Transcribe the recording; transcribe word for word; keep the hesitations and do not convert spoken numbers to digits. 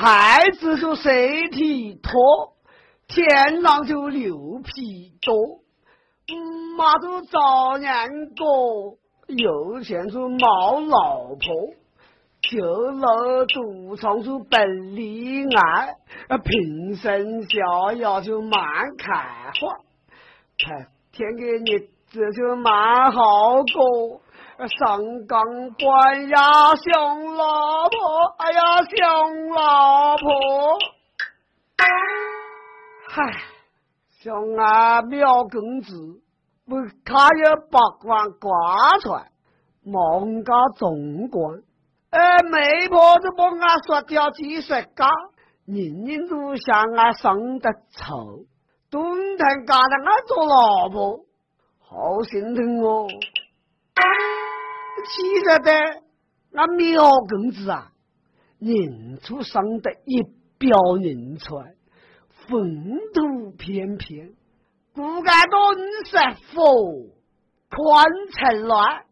孩子就身体脱，天上就牛皮多。妈就早年过，有钱就冇老婆，就老赌场就本离爱，平生逍遥就蛮开花，天给日子就蛮好过。上岗关呀想老婆，哎呀想老婆，嗨，想俺苗公子不他有百万挂出来，忙个总管，哎，媒婆就帮俺说掉几十家，人人都想俺生得丑，都能嫁得俺做老婆，好心疼哦。其实的，那苗公子啊，人出生得一表人才，风度翩翩，骨干都五十副，宽成来，